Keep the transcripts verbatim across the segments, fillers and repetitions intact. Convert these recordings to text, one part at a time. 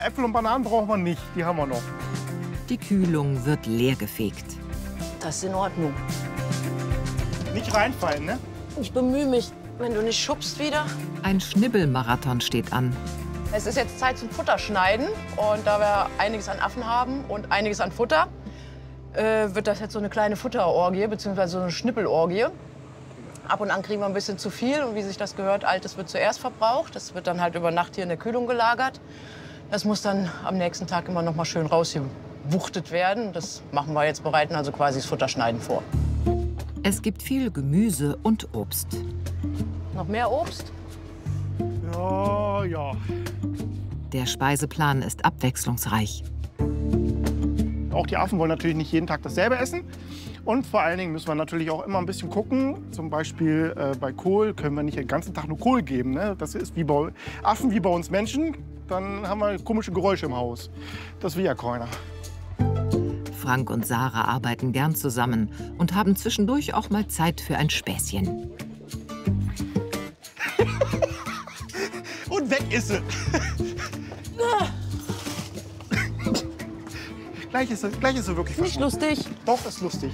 Äpfel und Bananen brauchen wir nicht, die haben wir noch. Die Kühlung wird leergefegt. Das ist in Ordnung. Nicht reinfallen, ne? Ich bemühe mich, wenn du nicht schubst wieder. Ein Schnibbelmarathon steht an. Es ist jetzt Zeit zum Futterschneiden. Und da wir einiges an Affen haben und einiges an Futter, äh, wird das jetzt so eine kleine Futterorgie, beziehungsweise so eine Schnippelorgie. Ab und an kriegen wir ein bisschen zu viel. Und wie sich das gehört, Altes wird zuerst verbraucht. Das wird dann halt über Nacht hier in der Kühlung gelagert. Das muss dann am nächsten Tag immer noch mal schön rausgewuchtet werden. Das machen wir jetzt, bereiten also quasi das Futterschneiden vor. Es gibt viel Gemüse und Obst. Noch mehr Obst? Ja, ja. Der Speiseplan ist abwechslungsreich. Auch die Affen wollen natürlich nicht jeden Tag dasselbe essen. Und vor allen Dingen müssen wir natürlich auch immer ein bisschen gucken. Zum Beispiel äh, bei Kohl können wir nicht den ganzen Tag nur Kohl geben. Ne? Das ist wie bei Affen, wie bei uns Menschen. Dann haben wir komische Geräusche im Haus. Das will ja keiner. Frank und Sarah arbeiten gern zusammen und haben zwischendurch auch mal Zeit für ein Späßchen. Und weg ist sie. Gleich ist sie, gleich ist sie wirklich Nicht lustig. Doch, ist lustig.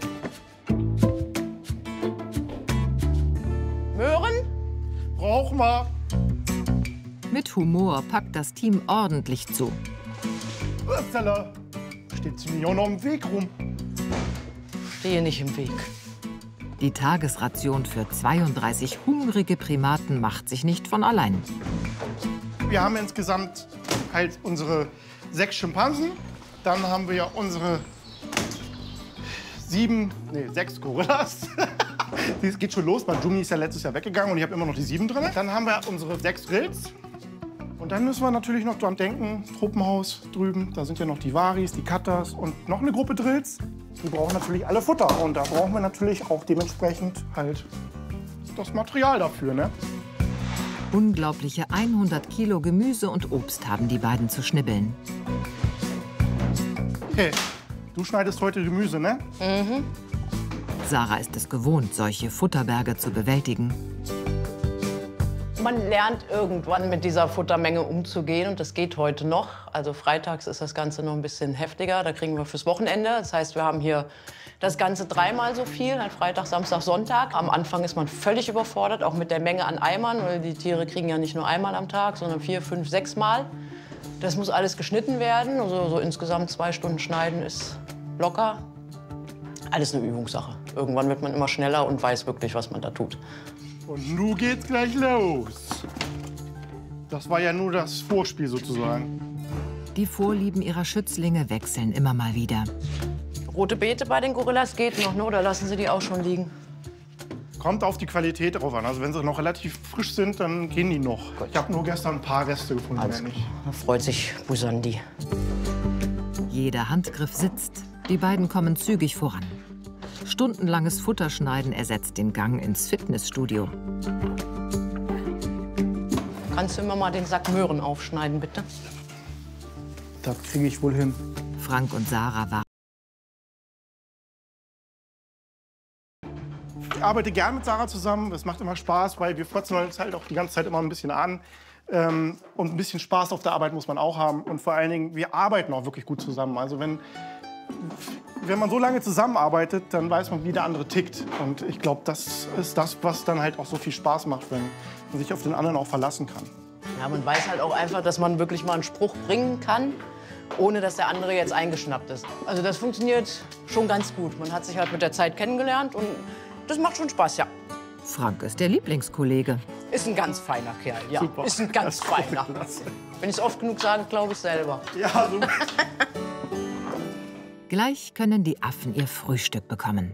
Möhren? Brauchen wir. Mit Humor packt das Team ordentlich zu. Upsala. Steht sie mir auch noch im Weg rum. Stehe nicht im Weg. Die Tagesration für zweiunddreißig hungrige Primaten macht sich nicht von allein. Wir haben insgesamt halt unsere sechs Schimpansen. Dann haben wir ja unsere sieben, nee, sechs Gorillas. Es geht schon los. Jumi ist ja letztes Jahr weggegangen und ich habe immer noch die sieben drin. Dann haben wir unsere sechs Grills. Und dann müssen wir natürlich noch dran denken, Truppenhaus drüben, da sind ja noch die Waris, die Katas und noch eine Gruppe Drills. Die brauchen natürlich alle Futter und da brauchen wir natürlich auch dementsprechend halt das Material dafür, ne? Unglaubliche hundert Kilo Gemüse und Obst haben die beiden zu schnibbeln. Hey, du schneidest heute Gemüse, ne? Mhm. Sarah ist es gewohnt, solche Futterberge zu bewältigen. Man lernt irgendwann mit dieser Futtermenge umzugehen und das geht heute noch. Also freitags ist das Ganze noch ein bisschen heftiger, da kriegen wir fürs Wochenende. Das heißt, wir haben hier das Ganze dreimal so viel, halt Freitag, Samstag, Sonntag. Am Anfang ist man völlig überfordert, auch mit der Menge an Eimern, weil die Tiere kriegen ja nicht nur einmal am Tag, sondern vier, fünf, sechs Mal. Das muss alles geschnitten werden, also so insgesamt zwei Stunden schneiden ist locker. Alles eine Übungssache. Irgendwann wird man immer schneller und weiß wirklich, was man da tut. Und nun geht's gleich los. Das war ja nur das Vorspiel sozusagen. Die Vorlieben ihrer Schützlinge wechseln immer mal wieder. Rote Beete bei den Gorillas geht noch, ne? Oder lassen Sie die auch schon liegen? Kommt auf die Qualität drauf an. Also wenn sie noch relativ frisch sind, dann gehen die noch. Ich habe nur gestern ein paar Reste gefunden. Alles mehr klar. nicht. Da freut sich Busandi. Jeder Handgriff sitzt. Die beiden kommen zügig voran. Stundenlanges Futterschneiden ersetzt den Gang ins Fitnessstudio. Kannst du immer mal den Sack Möhren aufschneiden, bitte? Das kriege ich wohl hin. Frank und Sarah waren. Ich arbeite gern mit Sarah zusammen. Das macht immer Spaß, weil wir frotzen uns halt auch die ganze Zeit immer ein bisschen an. Ähm, und ein bisschen Spaß auf der Arbeit muss man auch haben. Und vor allen Dingen, wir arbeiten auch wirklich gut zusammen. Also wenn, wenn man so lange zusammenarbeitet, dann weiß man, wie der andere tickt. Und ich glaube, das ist das, was dann halt auch so viel Spaß macht, wenn man sich auf den anderen auch verlassen kann. Ja, man weiß halt auch einfach, dass man wirklich mal einen Spruch bringen kann, ohne dass der andere jetzt eingeschnappt ist. Also das funktioniert schon ganz gut. Man hat sich halt mit der Zeit kennengelernt und das macht schon Spaß, ja. Frank ist der Lieblingskollege. Ist ein ganz feiner Kerl, ja. Super. Ist ein ganz Das ist große feiner. Klasse. Wenn ich es oft genug sage, glaube ich selber. Ja, so. Gleich können die Affen ihr Frühstück bekommen.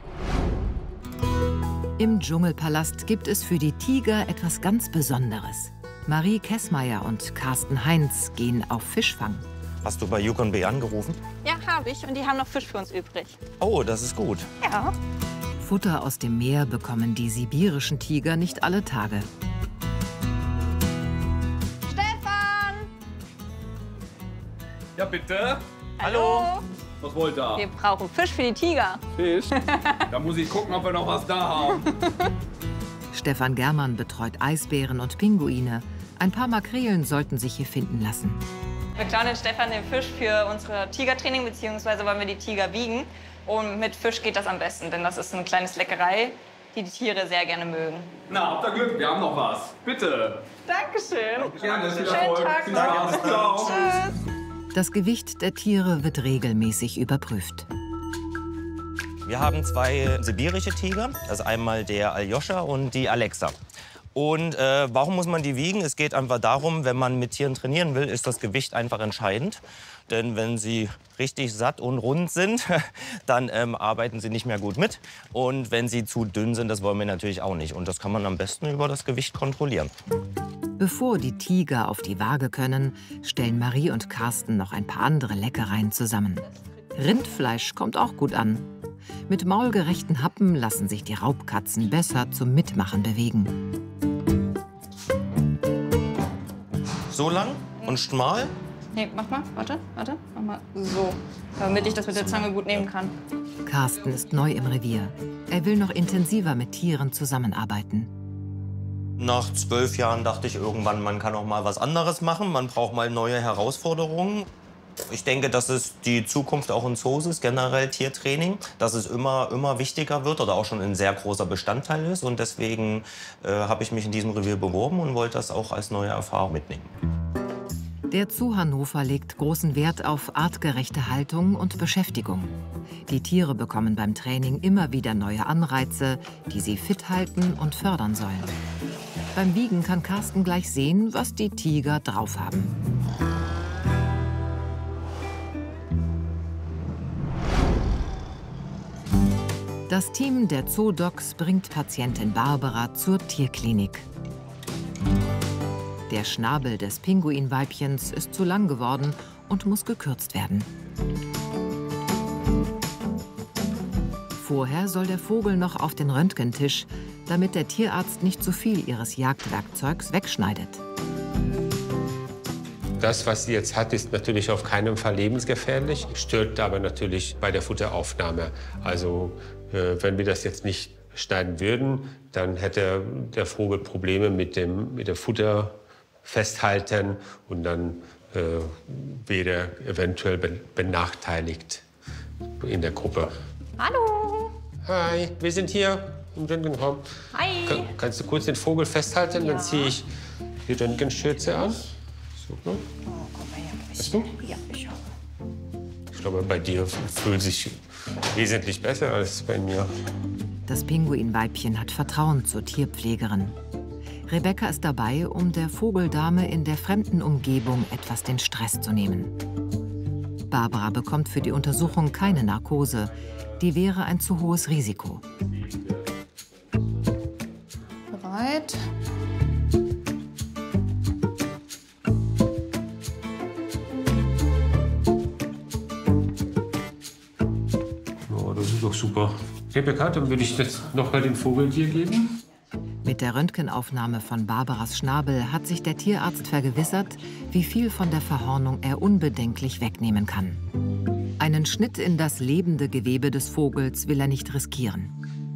Im Dschungelpalast gibt es für die Tiger etwas ganz Besonderes. Marie Kessmeier und Carsten Heinz gehen auf Fischfang. Hast du bei Yukon Bay angerufen? Ja, habe ich. Und die haben noch Fisch für uns übrig. Oh, das ist gut. Ja. Futter aus dem Meer bekommen die sibirischen Tiger nicht alle Tage. Stefan! Ja, bitte? Hallo? Was wollt ihr? Wir brauchen Fisch für die Tiger. Fisch? Da muss ich gucken, ob wir noch was da haben. Stefan Germann betreut Eisbären und Pinguine. Ein paar Makrelen sollten sich hier finden lassen. Wir klauen den Stefan den Fisch für unser Tigertraining, beziehungsweise wollen wir die Tiger wiegen. Und mit Fisch geht das am besten, denn das ist eine kleine Leckerei, die die Tiere sehr gerne mögen. Na, habt ihr Glück, wir haben noch was. Bitte. Dankeschön. Gerne, viel Schönen Erfolg. Tag Viel noch. Spaß. Ciao. Tschüss. Das Gewicht der Tiere wird regelmäßig überprüft. Wir haben zwei sibirische Tiger. Das ist einmal der Aljoscha und die Alexa. Und äh, warum muss man die wiegen? Es geht einfach darum, wenn man mit Tieren trainieren will, ist das Gewicht einfach entscheidend. Denn wenn sie richtig satt und rund sind, dann ähm, arbeiten sie nicht mehr gut mit. Und wenn sie zu dünn sind, das wollen wir natürlich auch nicht. Und das kann man am besten über das Gewicht kontrollieren. Bevor die Tiger auf die Waage können, stellen Marie und Carsten noch ein paar andere Leckereien zusammen. Rindfleisch kommt auch gut an. Mit maulgerechten Happen lassen sich die Raubkatzen besser zum Mitmachen bewegen. So lang und schmal. Nee, mach mal, warte, warte, mach mal so, damit ich das mit der Zange gut nehmen kann. Carsten ist neu im Revier. Er will noch intensiver mit Tieren zusammenarbeiten. Nach zwölf Jahren dachte ich irgendwann, man kann auch mal was anderes machen. Man braucht mal neue Herausforderungen. Ich denke, dass es die Zukunft auch in Zoos ist, generell Tiertraining, dass es immer, immer wichtiger wird oder auch schon ein sehr großer Bestandteil ist. Und deswegen äh, habe ich mich in diesem Revier beworben und wollte das auch als neue Erfahrung mitnehmen. Der Zoo Hannover legt großen Wert auf artgerechte Haltung und Beschäftigung. Die Tiere bekommen beim Training immer wieder neue Anreize, die sie fit halten und fördern sollen. Beim Wiegen kann Carsten gleich sehen, was die Tiger drauf haben. Das Team der Zoodocs bringt Patientin Barbara zur Tierklinik. Der Schnabel des Pinguinweibchens ist zu lang geworden und muss gekürzt werden. Vorher soll der Vogel noch auf den Röntgentisch, damit der Tierarzt nicht zu viel ihres Jagdwerkzeugs wegschneidet. Das, was sie jetzt hat, ist natürlich auf keinen Fall lebensgefährlich, stört aber natürlich bei der Futteraufnahme. Also äh, wenn wir das jetzt nicht schneiden würden, dann hätte der Vogel Probleme mit dem, mit dem Futter festhalten und dann äh, wäre eventuell benachteiligt in der Gruppe. Hallo. Hi, wir sind hier im Röntgenraum. Hi. Kann, kannst du kurz den Vogel festhalten? Ja. Dann ziehe ich die Röntgenschürze an. Super. Oh, komm mal her. Weißt du? Ja, ich habe. Ich glaube, bei dir fühlt sich wesentlich besser als bei mir. Das Pinguinweibchen hat Vertrauen zur Tierpflegerin. Rebecca ist dabei, um der Vogeldame in der fremden Umgebung etwas den Stress zu nehmen. Barbara bekommt für die Untersuchung keine Narkose. Die wäre ein zu hohes Risiko. Bereit. Oh, das ist doch super. Rebecca, dann würde ich jetzt noch mal den Vogel dir geben. Mit der Röntgenaufnahme von Barbaras Schnabel hat sich der Tierarzt vergewissert, wie viel von der Verhornung er unbedenklich wegnehmen kann. Einen Schnitt in das lebende Gewebe des Vogels will er nicht riskieren.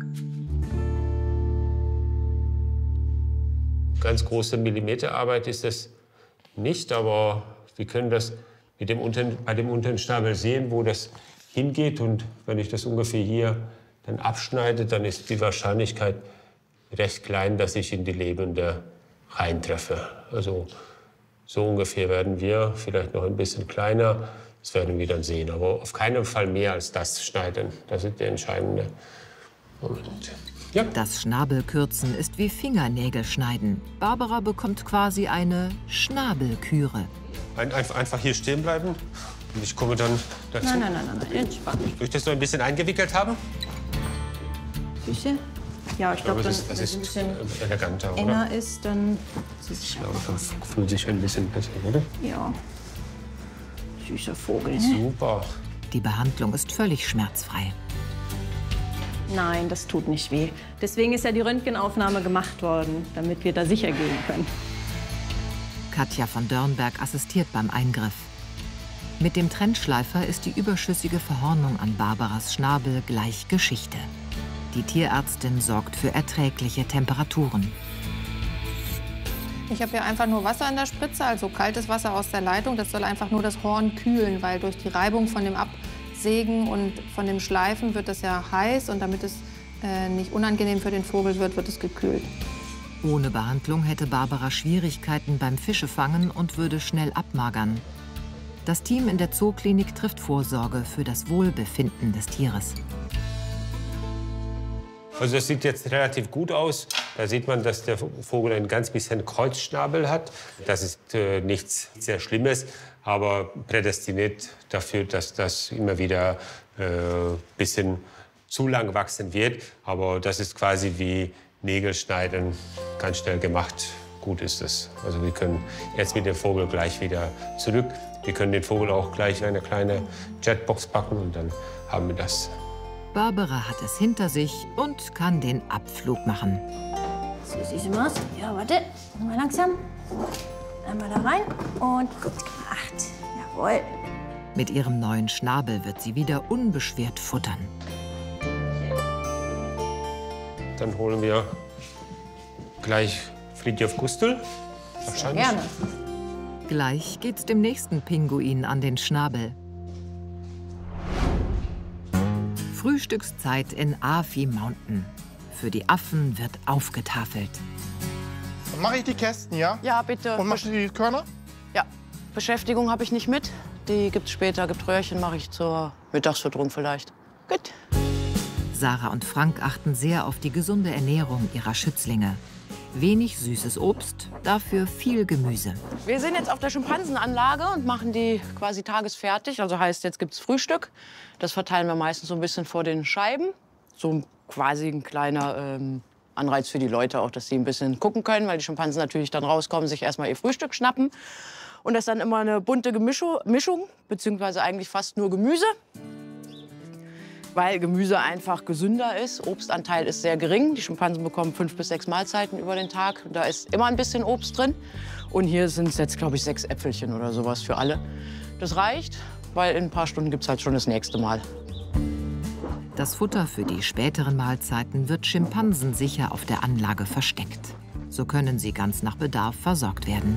Ganz große Millimeterarbeit ist das nicht, aber wir können das mit dem unteren, bei dem unteren Schnabel sehen, wo das hingeht. Und wenn ich das ungefähr hier dann abschneide, dann ist die Wahrscheinlichkeit recht klein, dass ich in die Lebende reintreffe. Also so ungefähr werden wir, vielleicht noch ein bisschen kleiner, das werden wir dann sehen. Aber auf keinen Fall mehr als das schneiden. Das ist der entscheidende Moment. Ja. Das Schnabelkürzen ist wie Fingernägelschneiden. Barbara bekommt quasi eine Schnabelküre. Ein, einfach, einfach hier stehen bleiben und ich komme dann dazu. Nein, nein, nein, nein, nein. Entspannt. Soll ich das so ein bisschen eingewickelt haben? Füße? Ja, ich glaube, das dann, ist, das wenn es ein ist bisschen eleganter, oder? enger ist, dann ist es Ich glaube, das fühlt sich ein bisschen besser, oder? ja. Süßer Vogel, ne? Super. Die Behandlung ist völlig schmerzfrei. Nein, das tut nicht weh. Deswegen ist ja die Röntgenaufnahme gemacht worden, damit wir da sicher gehen können. Katja von Dörnberg assistiert beim Eingriff. Mit dem Trennschleifer ist die überschüssige Verhornung an Barbaras Schnabel gleich Geschichte. Die Tierärztin sorgt für erträgliche Temperaturen. Ich habe hier einfach nur Wasser in der Spritze, also kaltes Wasser aus der Leitung. Das soll einfach nur das Horn kühlen, weil durch die Reibung von dem Absägen und von dem Schleifen wird das ja heiß. Und damit es äh, nicht unangenehm für den Vogel wird, wird es gekühlt. Ohne Behandlung hätte Barbara Schwierigkeiten beim Fischefangen und würde schnell abmagern. Das Team in der Zooklinik trifft Vorsorge für das Wohlbefinden des Tieres. Also das sieht jetzt relativ gut aus. Da sieht man, dass der Vogel ein ganz bisschen Kreuzschnabel hat. Das ist äh, nichts sehr Schlimmes, aber prädestiniert dafür, dass das immer wieder ein äh, bisschen zu lang wachsen wird. Aber das ist quasi wie Nägel schneiden, ganz schnell gemacht. Gut ist es. Also wir können jetzt mit dem Vogel gleich wieder zurück. Wir können den Vogel auch gleich in eine kleine Jetbox packen und dann haben wir das. Barbara hat es hinter sich und kann den Abflug machen. So sieht es aus. Ja, warte. Mal langsam. Einmal da rein und gut gemacht. Jawohl. Mit ihrem neuen Schnabel wird sie wieder unbeschwert futtern. Dann holen wir gleich Fridtjof Gustl. Wahrscheinlich. Gerne. Gleich geht's dem nächsten Pinguin an den Schnabel. Frühstückszeit in Afi Mountain. Für die Affen wird aufgetafelt. Dann mache ich die Kästen, ja? Ja, bitte. Und machst du die Körner? Ja, Beschäftigung habe ich nicht mit. Die gibt's später. Gibt Röhrchen, mache ich zur Mittagsfütterung vielleicht. Gut. Sarah und Frank achten sehr auf die gesunde Ernährung ihrer Schützlinge. Wenig süßes Obst, dafür viel Gemüse. Wir sind jetzt auf der Schimpansenanlage und machen die quasi tagesfertig. Also heißt, jetzt gibt's Frühstück. Das verteilen wir meistens so ein bisschen vor den Scheiben. So quasi ein kleiner ähm, Anreiz für die Leute auch, dass sie ein bisschen gucken können, weil die Schimpansen natürlich dann rauskommen, sich erstmal ihr Frühstück schnappen. Und das ist dann immer eine bunte Gemischu Mischung, beziehungsweise eigentlich fast nur Gemüse. Weil Gemüse einfach gesünder ist. Obstanteil ist sehr gering. Die Schimpansen bekommen fünf bis sechs Mahlzeiten über den Tag. Da ist immer ein bisschen Obst drin. Und hier sind es jetzt, glaube ich, sechs Äpfelchen oder sowas für alle. Das reicht, weil in ein paar Stunden gibt es halt schon das nächste Mal. Das Futter für die späteren Mahlzeiten wird schimpansensicher auf der Anlage versteckt. So können sie ganz nach Bedarf versorgt werden.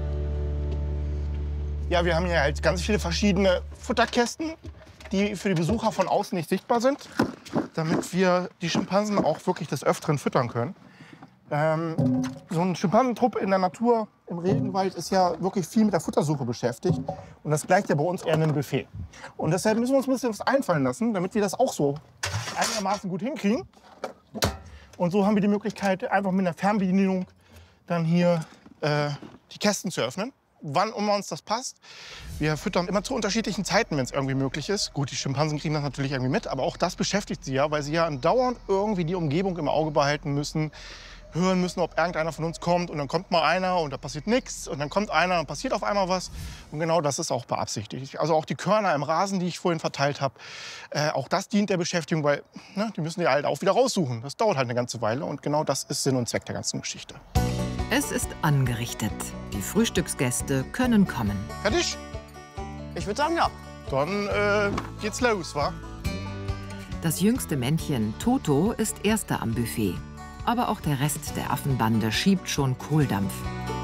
Ja, wir haben hier halt ganz viele verschiedene Futterkästen, die für die Besucher von außen nicht sichtbar sind, damit wir die Schimpansen auch wirklich des Öfteren füttern können. Ähm, so ein Schimpansentrupp in der Natur, im Regenwald, ist ja wirklich viel mit der Futtersuche beschäftigt. Und das gleicht ja bei uns eher einem Buffet. Und deshalb müssen wir uns ein bisschen was einfallen lassen, damit wir das auch so einigermaßen gut hinkriegen. Und so haben wir die Möglichkeit, einfach mit einer Fernbedienung dann hier äh, die Kästen zu öffnen. Wann immer uns das passt. Wir füttern immer zu unterschiedlichen Zeiten, wenn es irgendwie möglich ist. Gut, die Schimpansen kriegen das natürlich irgendwie mit, aber auch das beschäftigt sie ja, weil sie ja andauernd irgendwie die Umgebung im Auge behalten müssen, hören müssen, ob irgendeiner von uns kommt. Und dann kommt mal einer und da passiert nichts. Und dann kommt einer und passiert auf einmal was. Und genau das ist auch beabsichtigt. Also auch die Körner im Rasen, die ich vorhin verteilt habe, äh, auch das dient der Beschäftigung, weil ne, die müssen die halt auch wieder raussuchen. Das dauert halt eine ganze Weile und genau das ist Sinn und Zweck der ganzen Geschichte. Es ist angerichtet. Die Frühstücksgäste können kommen. Fertig? Ich würde sagen, ja. Dann äh, geht's los, wa? Das jüngste Männchen, Toto, ist Erster am Buffet. Aber auch der Rest der Affenbande schiebt schon Kohldampf.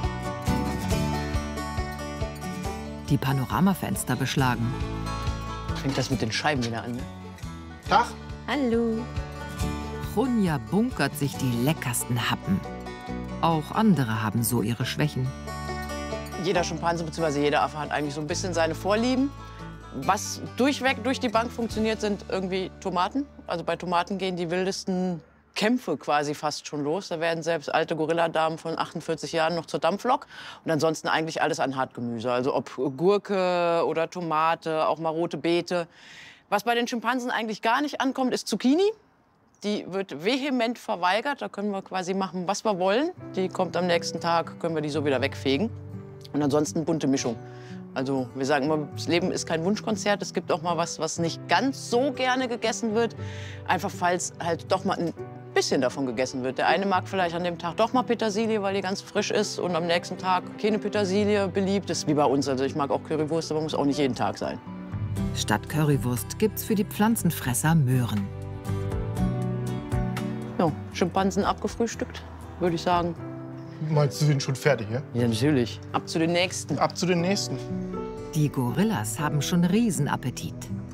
Die Panoramafenster beschlagen. Fängt das mit den Scheiben wieder an, ne? Tag. Hallo. Runja bunkert sich die leckersten Happen. Auch andere haben so ihre Schwächen. Jeder Schimpanse bzw. jeder Affe hat eigentlich so ein bisschen seine Vorlieben. Was durchweg durch die Bank funktioniert, sind irgendwie Tomaten. Also bei Tomaten gehen die wildesten Kämpfe quasi fast schon los. Da werden selbst alte Gorilladamen von achtundvierzig Jahren noch zur Dampflok. Und ansonsten eigentlich alles an Hartgemüse. Also ob Gurke oder Tomate, auch mal rote Beete. Was bei den Schimpansen eigentlich gar nicht ankommt, ist Zucchini. Die wird vehement verweigert. Da können wir quasi machen, was wir wollen. Die kommt am nächsten Tag, können wir die so wieder wegfegen. Und ansonsten bunte Mischung. Also wir sagen immer, das Leben ist kein Wunschkonzert. Es gibt auch mal was, was nicht ganz so gerne gegessen wird. Einfach falls halt doch mal ein bisschen davon gegessen wird. Der eine mag vielleicht an dem Tag doch mal Petersilie, weil die ganz frisch ist. Und am nächsten Tag keine Petersilie beliebt. Das ist wie bei uns. Also ich mag auch Currywurst, aber muss auch nicht jeden Tag sein. Statt Currywurst gibt's für die Pflanzenfresser Möhren. Ja, Schimpansen abgefrühstückt, würde ich sagen. Meinst du, sie sind schon fertig, ja? Ja, natürlich. Ab zu den nächsten. Ab zu den nächsten. Die Gorillas haben schon Riesenappetit.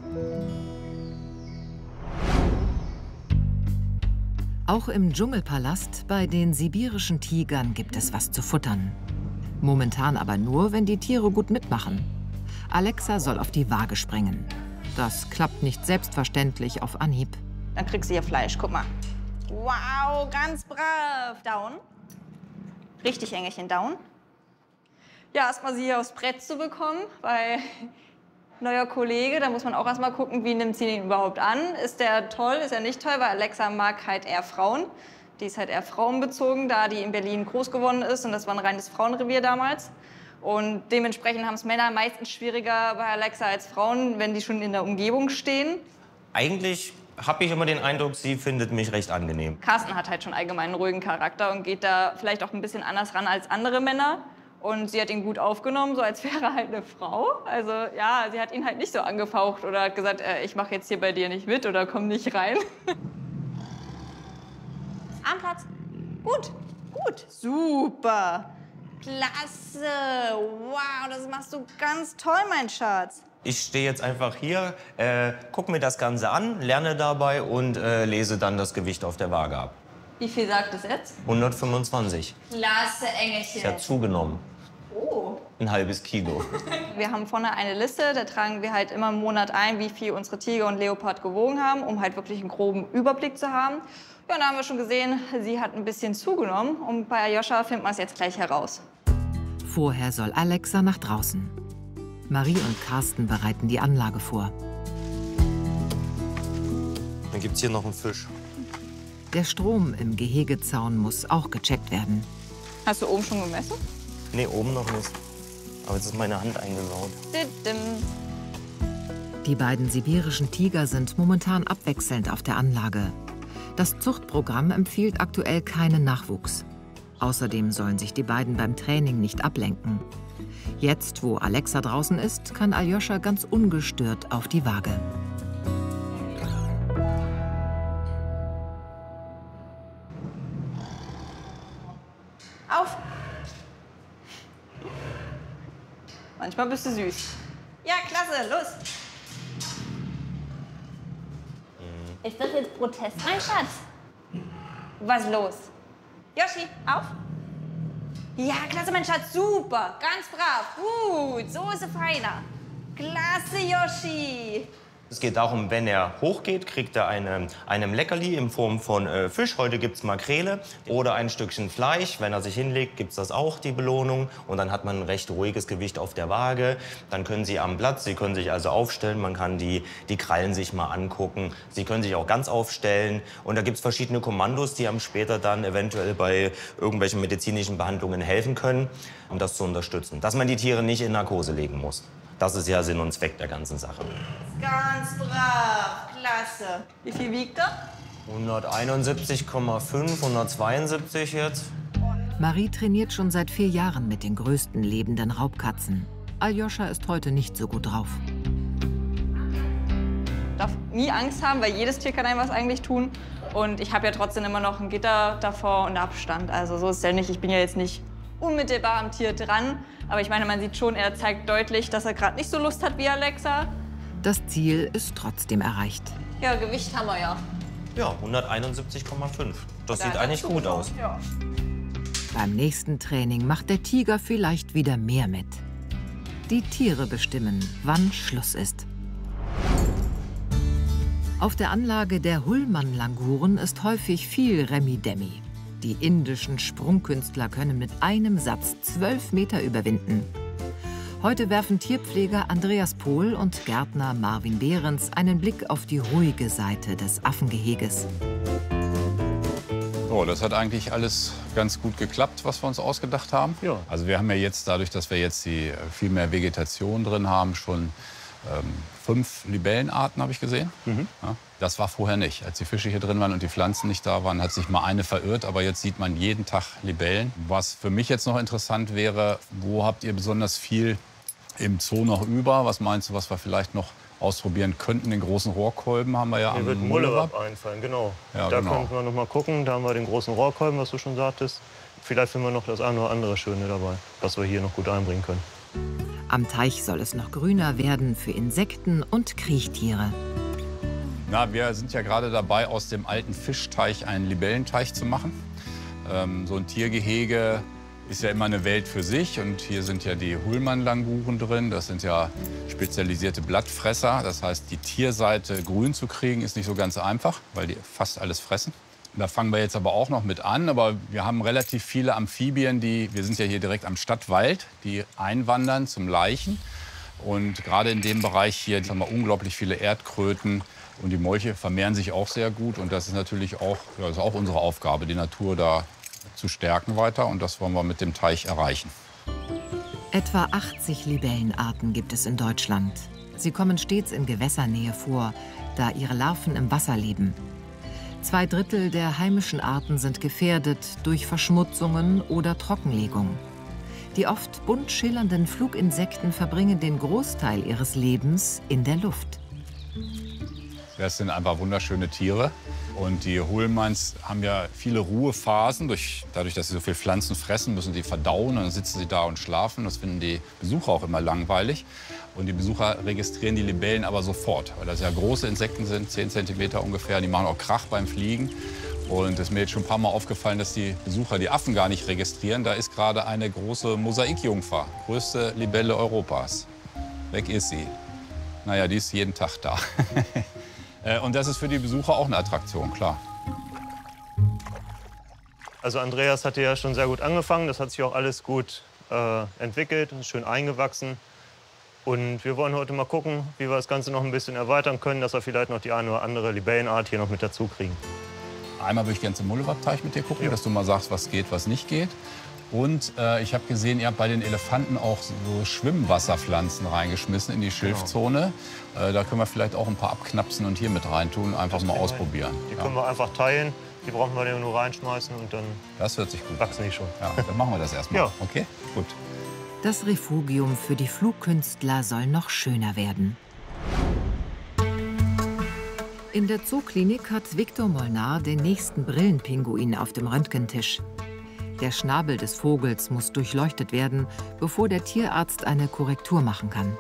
Auch im Dschungelpalast bei den sibirischen Tigern gibt es was zu futtern. Momentan aber nur, wenn die Tiere gut mitmachen. Alexa soll auf die Waage springen. Das klappt nicht selbstverständlich auf Anhieb. Dann kriegst du hier Fleisch, guck mal. Wow, ganz brav. Down. Richtig Engelchen, down. Ja, erstmal sie hier aufs Brett zu bekommen, weil neuer Kollege, da muss man auch erstmal gucken, wie nimmt sie ihn überhaupt an. Ist der toll, ist er nicht toll, weil Alexa mag halt eher Frauen. Die ist halt eher frauenbezogen, da die in Berlin groß geworden ist und das war ein reines Frauenrevier damals. Und dementsprechend haben es Männer meistens schwieriger bei Alexa als Frauen, wenn die schon in der Umgebung stehen. Eigentlich habe ich immer den Eindruck, sie findet mich recht angenehm. Carsten hat halt schon allgemein einen ruhigen Charakter und geht da vielleicht auch ein bisschen anders ran als andere Männer. Und sie hat ihn gut aufgenommen, so als wäre er halt eine Frau. Also ja, sie hat ihn halt nicht so angefaucht oder hat gesagt, äh, ich mache jetzt hier bei dir nicht mit oder komm nicht rein. Armplatz. Gut, gut, super. Klasse. Wow, das machst du ganz toll, mein Schatz. Ich stehe jetzt einfach hier, äh, gucke mir das Ganze an, lerne dabei und äh, lese dann das Gewicht auf der Waage ab. Wie viel sagt es jetzt? hundertfünfundzwanzig. Klasse, Engelchen. Ich habe zugenommen. Oh. Ein halbes Kilo. Wir haben vorne eine Liste, da tragen wir halt immer im Monat ein, wie viel unsere Tiger und Leopard gewogen haben, um halt wirklich einen groben Überblick zu haben. Ja, und da haben wir schon gesehen, sie hat ein bisschen zugenommen und bei Aljoscha finden wir es jetzt gleich heraus. Vorher soll Alexa nach draußen. Marie und Carsten bereiten die Anlage vor. Dann gibt's hier noch einen Fisch. Der Strom im Gehegezaun muss auch gecheckt werden. Hast du oben schon gemessen? Nee, oben noch nicht. Aber jetzt ist meine Hand eingesaut. Die beiden sibirischen Tiger sind momentan abwechselnd auf der Anlage. Das Zuchtprogramm empfiehlt aktuell keinen Nachwuchs. Außerdem sollen sich die beiden beim Training nicht ablenken. Jetzt, wo Alexa draußen ist, kann Aljoscha ganz ungestört auf die Waage. Auf! Manchmal bist du süß. Ja, klasse, los! Ist das jetzt Protest, mein Schatz? Was los? Yoshi, auf! Ja, klasse, mein Schatz, super, ganz brav, gut, so ist er feiner. Klasse, Yoshi! Es geht darum, wenn er hochgeht, kriegt er eine, einem Leckerli in Form von äh, Fisch. Heute gibt es Makrele oder ein Stückchen Fleisch. Wenn er sich hinlegt, gibt es das auch, die Belohnung. Und dann hat man ein recht ruhiges Gewicht auf der Waage. Dann können Sie am Platz, Sie können sich also aufstellen. Man kann die, die Krallen sich mal angucken. Sie können sich auch ganz aufstellen. Und da gibt es verschiedene Kommandos, die einem später dann eventuell bei irgendwelchen medizinischen Behandlungen helfen können, um das zu unterstützen. Dass man die Tiere nicht in Narkose legen muss. Das ist ja Sinn und Zweck der ganzen Sache. Ganz brav, klasse. Wie viel wiegt er? hunderteinundsiebzig Komma fünf, hundertzweiundsiebzig jetzt. Marie trainiert schon seit vier Jahren mit den größten lebenden Raubkatzen. Aljoscha ist heute nicht so gut drauf. Darf nie Angst haben, weil jedes Tier kann einem was eigentlich tun. Und ich habe ja trotzdem immer noch ein Gitter davor und Abstand. Also so ist es ja nicht. Ich bin ja jetzt nicht unmittelbar am Tier dran. Aber ich meine, man sieht schon, er zeigt deutlich, dass er gerade nicht so Lust hat wie Alexa. Das Ziel ist trotzdem erreicht. Ja, Gewicht haben wir ja. Ja, hunderteinundsiebzig Komma fünf. Das Da sieht ist er eigentlich zu gut gut. aus. Ja. Beim nächsten Training macht der Tiger vielleicht wieder mehr mit. Die Tiere bestimmen, wann Schluss ist. Auf der Anlage der Hullmann-Languren ist häufig viel Remi-Demi. Die indischen Sprungkünstler können mit einem Satz zwölf Meter überwinden. Heute werfen Tierpfleger Andreas Pohl und Gärtner Marvin Behrens einen Blick auf die ruhige Seite des Affengeheges. So, das hat eigentlich alles ganz gut geklappt, was wir uns ausgedacht haben. Ja. Also wir haben ja jetzt, dadurch, dass wir jetzt die äh, viel mehr Vegetation drin haben, schon ähm, fünf Libellenarten, habe ich gesehen. Mhm. Ja, das war vorher nicht. Als die Fische hier drin waren und die Pflanzen nicht da waren, hat sich mal eine verirrt. Aber jetzt sieht man jeden Tag Libellen. Was für mich jetzt noch interessant wäre, wo habt ihr besonders viel im Zoo noch über? Was meinst du, was wir vielleicht noch ausprobieren könnten? Den großen Rohrkolben haben wir ja Mir am wird Mullewab Mullewab einfallen, genau. Ja, da genau. könnten wir noch mal gucken. Da haben wir den großen Rohrkolben, was du schon sagtest. vielleicht finden wir noch das eine oder andere Schöne dabei, was wir hier noch gut einbringen können. Am Teich soll es noch grüner werden für Insekten und Kriechtiere. Na, wir sind ja gerade dabei, aus dem alten Fischteich einen Libellenteich zu machen. Ähm, so ein Tiergehege ist ja immer eine Welt für sich. Und hier sind ja die Hullmann-Languren drin. Das sind ja spezialisierte Blattfresser. Das heißt, die Tierseite grün zu kriegen, ist nicht so ganz einfach, weil die fast alles fressen. Da fangen wir jetzt aber auch noch mit an. Aber wir haben relativ viele Amphibien, die, wir sind ja hier direkt am Stadtwald, die einwandern zum Laichen. Und gerade in dem Bereich hier haben wir unglaublich viele Erdkröten. Und die Molche vermehren sich auch sehr gut. Und das ist natürlich auch, ja, das ist auch unsere Aufgabe, die Natur da zu stärken weiter. Und das wollen wir mit dem Teich erreichen. Etwa achtzig Libellenarten gibt es in Deutschland. Sie kommen stets in Gewässernähe vor, da ihre Larven im Wasser leben. Zwei Drittel der heimischen Arten sind gefährdet durch Verschmutzungen oder Trockenlegung. Die oft bunt schillernden Fluginsekten verbringen den Großteil ihres Lebens in der Luft. Das sind einfach wunderschöne Tiere. Und die Hullmanns haben ja viele Ruhephasen. Durch, dadurch, dass sie so viel Pflanzen fressen, müssen sie verdauen. Und dann sitzen sie da und schlafen. Das finden die Besucher auch immer langweilig. Und die Besucher registrieren die Libellen aber sofort. Weil das ja große Insekten sind, zehn Zentimeter ungefähr. Die machen auch Krach beim Fliegen. Und es ist mir jetzt schon ein paar Mal aufgefallen, dass die Besucher die Affen gar nicht registrieren. Da ist gerade eine große Mosaikjungfer. Größte Libelle Europas. Weg ist sie. Naja, die ist jeden Tag da. Und das ist für die Besucher auch eine Attraktion, klar. Also Andreas hatte ja schon sehr gut angefangen. Das hat sich auch alles gut äh, entwickelt, schön eingewachsen. Und wir wollen heute mal gucken, wie wir das Ganze noch ein bisschen erweitern können, dass wir vielleicht noch die eine oder andere Libellenart hier noch mit dazu kriegen. Einmal würde ich gerne zum Mullewab-Teich mit dir gucken, ja. Dass du mal sagst, was geht, was nicht geht. Und äh, ich habe gesehen, ihr habt bei den Elefanten auch so Schwimmwasserpflanzen reingeschmissen in die Schilfzone. Genau. Äh, da können wir vielleicht auch ein paar abknapsen und hier mit reintun, einfach das mal ausprobieren. Die ja. können wir einfach teilen, die brauchen wir nur reinschmeißen und dann das hört sich gut wachsen die schon. Ja, dann machen wir das erstmal. Ja. Okay, gut. Das Refugium für die Flugkünstler soll noch schöner werden. In der Zooklinik hat Victor Molnar den nächsten Brillenpinguin auf dem Röntgentisch. Der Schnabel des Vogels muss durchleuchtet werden, bevor der Tierarzt eine Korrektur machen kann.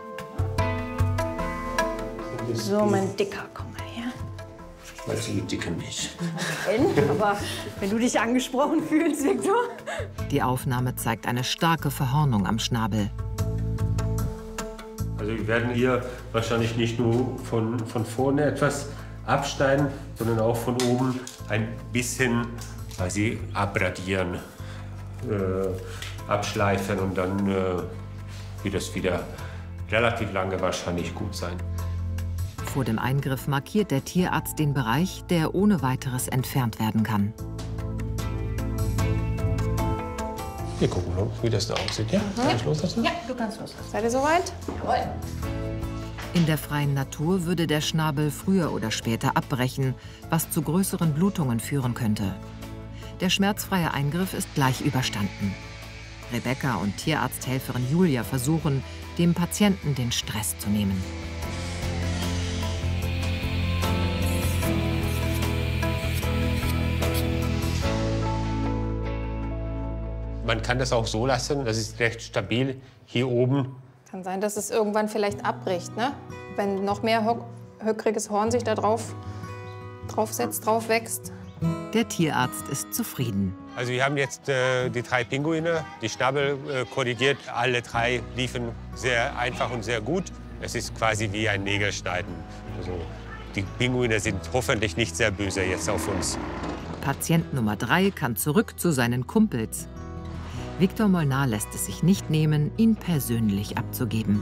So, mein Dicker, komm mal her. Weiß die Dicke nicht. Aber wenn du dich angesprochen fühlst, Victor. Die Aufnahme zeigt eine starke Verhornung am Schnabel. Also wir werden hier wahrscheinlich nicht nur von, von vorne etwas abschneiden, sondern auch von oben ein bisschen quasi abradieren. Äh, abschleifen und dann äh, wird es wieder relativ lange wahrscheinlich gut sein. Vor dem Eingriff markiert der Tierarzt den Bereich, der ohne weiteres entfernt werden kann. Wir gucken noch, wie das da aussieht. Ja, mhm. Kann ich loslassen? Ja, du kannst loslassen. Seid ihr soweit? Jawohl. In der freien Natur würde der Schnabel früher oder später abbrechen, was zu größeren Blutungen führen könnte. Der schmerzfreie Eingriff ist gleich überstanden. Rebecca und Tierarzthelferin Julia versuchen, dem Patienten den Stress zu nehmen. Man kann das auch so lassen, das ist recht stabil hier oben. Kann sein, dass es irgendwann vielleicht abbricht, ne? Wenn noch mehr höck höckriges Horn sich da drauf, draufsetzt, drauf wächst. Der Tierarzt ist zufrieden. Also wir haben jetzt äh, die drei Pinguine, die Schnabel äh, korrigiert. Alle drei liefen sehr einfach und sehr gut. Es ist quasi wie ein Nägelschneiden. Also die Pinguine sind hoffentlich nicht sehr böse jetzt auf uns. Patient Nummer drei kann zurück zu seinen Kumpels. Victor Molnar lässt es sich nicht nehmen, ihn persönlich abzugeben.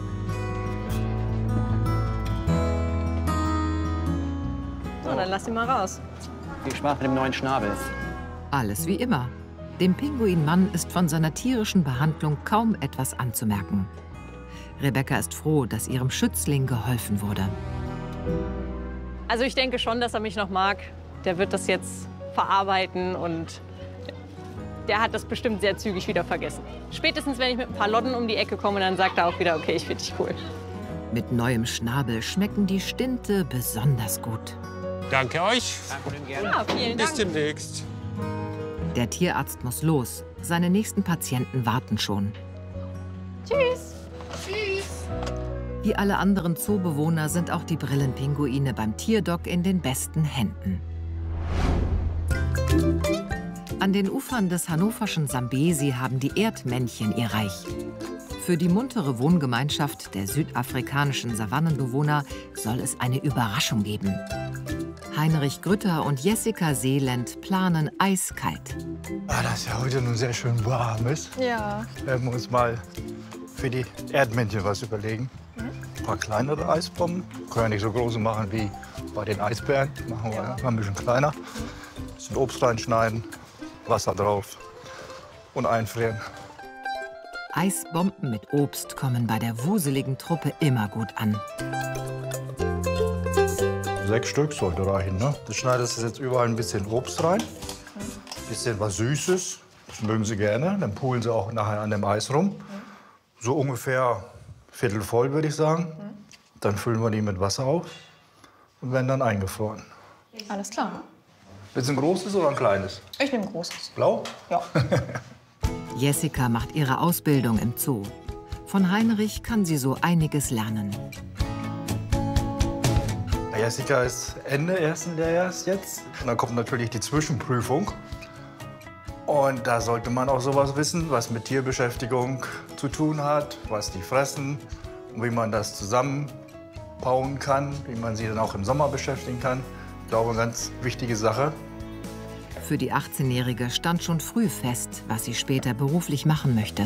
So, dann lass ihn mal raus. Viel Spaß mit dem neuen Schnabel. Alles wie immer. Dem Pinguinmann ist von seiner tierischen Behandlung kaum etwas anzumerken. Rebecca ist froh, dass ihrem Schützling geholfen wurde. Also ich denke schon, dass er mich noch mag. Der wird das jetzt verarbeiten und der hat das bestimmt sehr zügig wieder vergessen. Spätestens, wenn ich mit ein paar Lotten um die Ecke komme, dann sagt er auch wieder, okay, ich finde dich cool. Mit neuem Schnabel schmecken die Stinte besonders gut. Danke euch. Ja, vielen Dank. Bis demnächst. Der Tierarzt muss los. Seine nächsten Patienten warten schon. Tschüss. Tschüss. Wie alle anderen Zoobewohner sind auch die Brillenpinguine beim Tierdoc in den besten Händen. An den Ufern des hannoverschen Sambesi haben die Erdmännchen ihr Reich. Für die muntere Wohngemeinschaft der südafrikanischen Savannenbewohner soll es eine Überraschung geben. Heinrich Grütter und Jessica Seeland planen eiskalt. Ah, das ja heute nun sehr schön warm ist, Ja. werden wir uns mal für die Erdmännchen was überlegen. Ein paar kleinere Eisbomben. Können ja nicht so große machen wie bei den Eisbären. Machen wir Ja. mal ein bisschen kleiner. Ein bisschen Obst reinschneiden, Wasser drauf und einfrieren. Eisbomben mit Obst kommen bei der wuseligen Truppe immer gut an. Sechs Stück sollte reichen, ne? Du schneidest jetzt überall ein bisschen Obst rein, ein bisschen was Süßes. Das mögen sie gerne. Dann pulen sie auch nachher an dem Eis rum. So ungefähr Viertel voll, würde ich sagen. Dann füllen wir die mit Wasser auf und werden dann eingefroren. Alles klar. Willst du ein großes oder ein kleines? Ich nehme ein großes. Blau? Ja. Jessica macht ihre Ausbildung im Zoo. Von Heinrich kann sie so einiges lernen. Jessica ist Ende ersten Lehrjahres jetzt. Und dann kommt natürlich die Zwischenprüfung. Und da sollte man auch sowas wissen, was mit Tierbeschäftigung zu tun hat, was die fressen und wie man das zusammenbauen kann, wie man sie dann auch im Sommer beschäftigen kann. Ich glaube, eine ganz wichtige Sache. Für die achtzehnjährige stand schon früh fest, was sie später beruflich machen möchte.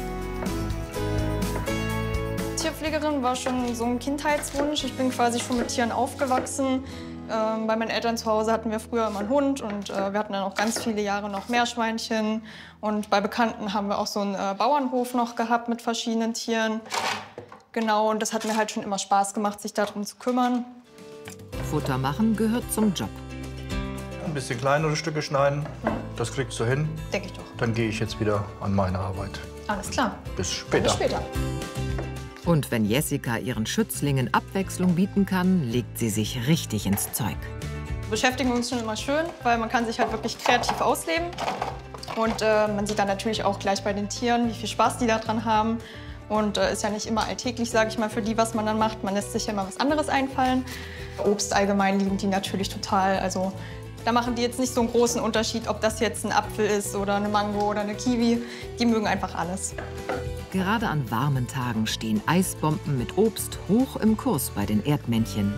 Tierpflegerin war schon so ein Kindheitswunsch. Ich bin quasi schon mit Tieren aufgewachsen. Ähm, bei meinen Eltern zu Hause hatten wir früher immer einen Hund und äh, wir hatten dann auch ganz viele Jahre noch Meerschweinchen. Und bei Bekannten haben wir auch so einen äh, Bauernhof noch gehabt mit verschiedenen Tieren. Genau, und das hat mir halt schon immer Spaß gemacht, sich darum zu kümmern. Futter machen gehört zum Job. Ein bisschen kleinere Stücke schneiden, das kriegst du hin. Denke ich doch. Dann gehe ich jetzt wieder an meine Arbeit. Alles klar. Bis später. Bis später. Und wenn Jessica ihren Schützlingen Abwechslung bieten kann, legt sie sich richtig ins Zeug. Beschäftigen uns schon immer schön, weil man kann sich halt wirklich kreativ ausleben. Und äh, man sieht dann natürlich auch gleich bei den Tieren, wie viel Spaß die daran haben. Und äh, ist ja nicht immer alltäglich, sage ich mal, für die, was man dann macht. Man lässt sich ja immer was anderes einfallen. Obst allgemein lieben die natürlich total. Also da machen die jetzt nicht so einen großen Unterschied, ob das jetzt ein Apfel ist oder eine Mango oder eine Kiwi. Die mögen einfach alles. Gerade an warmen Tagen stehen Eisbomben mit Obst hoch im Kurs bei den Erdmännchen.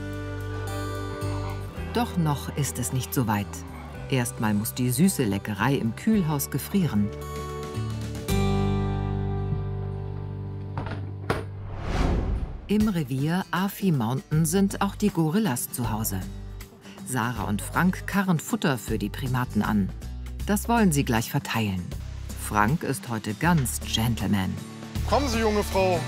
Doch noch ist es nicht so weit. Erstmal muss die süße Leckerei im Kühlhaus gefrieren. Im Revier Afi Mountain sind auch die Gorillas zu Hause. Sarah und Frank karren Futter für die Primaten an. Das wollen sie gleich verteilen. Frank ist heute ganz Gentleman. Kommen Sie, junge Frau.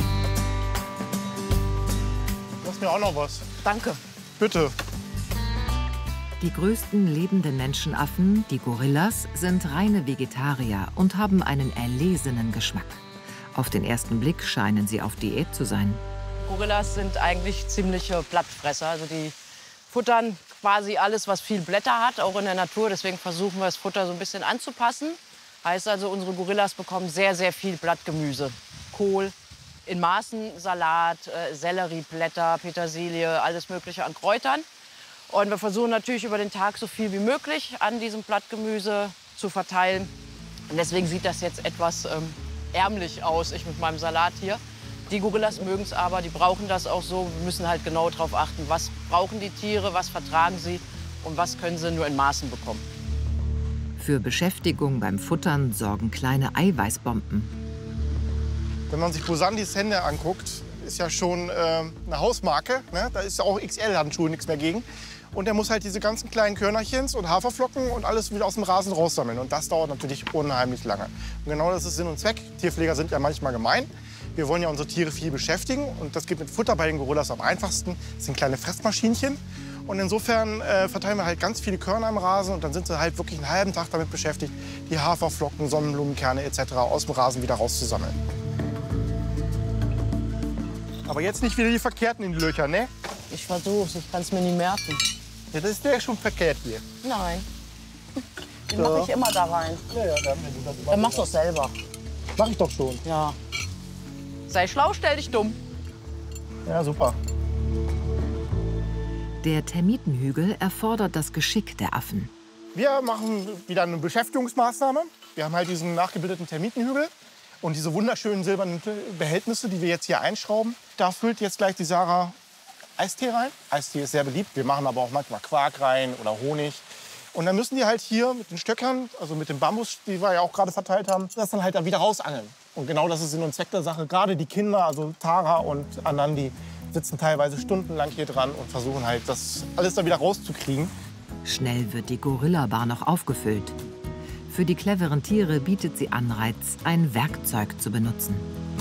Lass mir auch noch was. Danke. Bitte. Die größten lebenden Menschenaffen, die Gorillas, sind reine Vegetarier und haben einen erlesenen Geschmack. Auf den ersten Blick scheinen sie auf Diät zu sein. Gorillas sind eigentlich ziemliche Blattfresser. Also die futtern quasi alles, was viel Blätter hat, auch in der Natur. Deswegen versuchen wir das Futter so ein bisschen anzupassen. Heißt also, unsere Gorillas bekommen sehr, sehr viel Blattgemüse. Kohl, in Maßen Salat, äh, Sellerieblätter, Petersilie, alles Mögliche an Kräutern. Und wir versuchen natürlich über den Tag so viel wie möglich an diesem Blattgemüse zu verteilen. Und deswegen sieht das jetzt etwas ähm, ärmlich aus, ich mit meinem Salat hier. Die Gorillas mögen es aber, die brauchen das auch so. Wir müssen halt genau darauf achten, was brauchen die Tiere, was vertragen sie und was können sie nur in Maßen bekommen. Für Beschäftigung beim Futtern sorgen kleine Eiweißbomben. Wenn man sich Busandis Hände anguckt, ist ja schon äh, eine Hausmarke. Ne? Da ist ja auch X L-Handschuhe nichts mehr gegen. Und er muss halt diese ganzen kleinen Körnerchens und Haferflocken und alles wieder aus dem Rasen raussammeln. Und das dauert natürlich unheimlich lange. Und genau das ist Sinn und Zweck. Tierpfleger sind ja manchmal gemein. Wir wollen ja unsere Tiere viel beschäftigen. Und das geht mit Futter bei den Gorillas am einfachsten. Das sind kleine Fressmaschinchen. Und insofern äh, verteilen wir halt ganz viele Körner im Rasen. Und dann sind sie halt wirklich einen halben Tag damit beschäftigt, die Haferflocken, Sonnenblumenkerne et cetera aus dem Rasen wieder rauszusammeln. Aber jetzt nicht wieder die Verkehrten in die Löcher, ne? Ich versuch's, ich kann's mir nie merken. Ja, das ist ja schon verkehrt hier. Nein. Den mache ich immer da rein. Ja, ja, dann, wenn du das immer Dann machst du es selber. Mach ich doch schon. Ja. Sei schlau, stell dich dumm. Ja, super. Der Termitenhügel erfordert das Geschick der Affen. Wir machen wieder eine Beschäftigungsmaßnahme. Wir haben halt diesen nachgebildeten Termitenhügel und diese wunderschönen silbernen Behältnisse, die wir jetzt hier einschrauben. Da füllt jetzt gleich die Sarah Eistee rein. Eistee ist sehr beliebt. Wir machen aber auch manchmal Quark rein oder Honig. Und dann müssen die halt hier mit den Stöckern, also mit dem Bambus, die wir ja auch gerade verteilt haben, das dann halt dann wieder rausangeln. Und genau das ist Sinn und Zweck der Sache. Gerade die Kinder, also Tara und Anandi, sitzen teilweise stundenlang hier dran und versuchen halt, das alles dann wieder rauszukriegen. Schnell wird die Gorillabar noch aufgefüllt. Für die cleveren Tiere bietet sie Anreiz, ein Werkzeug zu benutzen.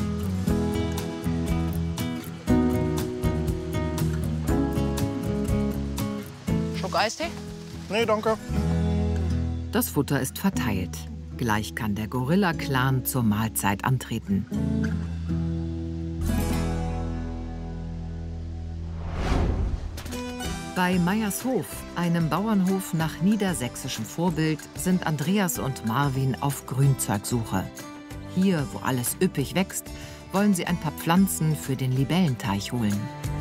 Schluck Eistee? Nee, danke. Das Futter ist verteilt. Gleich kann der Gorilla-Clan zur Mahlzeit antreten. Bei Meiershof, einem Bauernhof nach niedersächsischem Vorbild, sind Andreas und Marvin auf Grünzeugsuche. Hier, wo alles üppig wächst, wollen sie ein paar Pflanzen für den Libellenteich holen.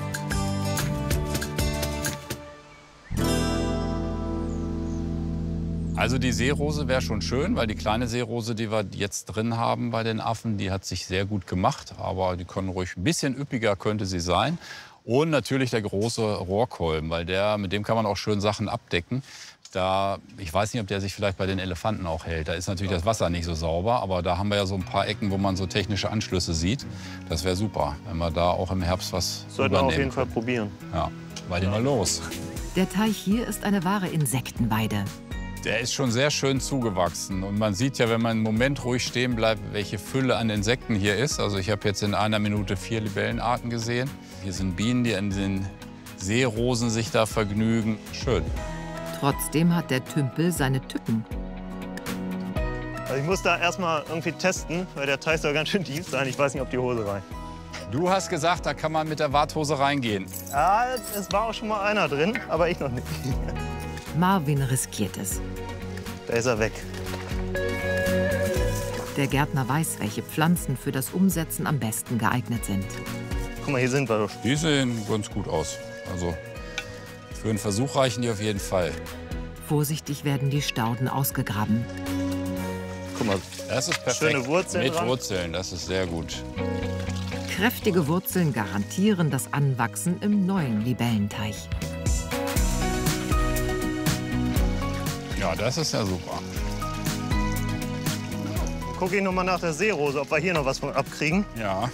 Also die Seerose wäre schon schön, weil die kleine Seerose, die wir jetzt drin haben bei den Affen, die hat sich sehr gut gemacht. Aber die können ruhig ein bisschen üppiger könnte sie sein. Und natürlich der große Rohrkolben, weil der, mit dem kann man auch schön Sachen abdecken. Da, ich weiß nicht, ob der sich vielleicht bei den Elefanten auch hält. Da ist natürlich das Wasser nicht so sauber, aber da haben wir ja so ein paar Ecken, wo man so technische Anschlüsse sieht. Das wäre super, wenn wir da auch im Herbst was Sollten wir auf jeden können. Fall probieren. Ja, weil ja. mal los. Der Teich hier ist eine wahre Insektenweide. Der ist schon sehr schön zugewachsen. Und man sieht ja, wenn man einen Moment ruhig stehen bleibt, welche Fülle an Insekten hier ist. Also ich habe jetzt in einer Minute vier Libellenarten gesehen. Hier sind Bienen, die an den Seerosen sich da vergnügen. Schön. Trotzdem hat der Tümpel seine Tücken. Also ich muss da erstmal irgendwie testen, weil der Teich soll ganz schön tief sein. Ich weiß nicht, ob die Hose reicht. Du hast gesagt, da kann man mit der Warthose reingehen. Ja, es war auch schon mal einer drin, aber ich noch nicht. Marvin riskiert es. Da ist er weg. Der Gärtner weiß, welche Pflanzen für das Umsetzen am besten geeignet sind. Guck mal, hier sind wir doch. Die sehen ganz gut aus. Also für einen Versuch reichen die auf jeden Fall. Vorsichtig werden die Stauden ausgegraben. Guck mal, das ist perfekt. Schöne Wurzeln Mit dran. Wurzeln, das ist sehr gut. Kräftige Wurzeln garantieren das Anwachsen im neuen Libellenteich. Ja, das ist ja super. Guck ich noch mal nach der Seerose, ob wir hier noch was von abkriegen. Ja.